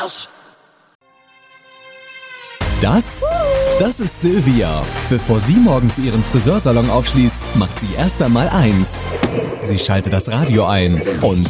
Das ist Silvia. Bevor sie morgens ihren Friseursalon aufschließt, macht sie erst einmal eins. Sie schaltet das Radio ein und